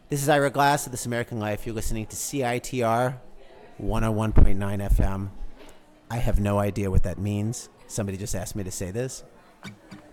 This is Ira Glass of This American Life. You're listening to CITR 101.9 FM. I have no idea what that means. Somebody just asked me to say this.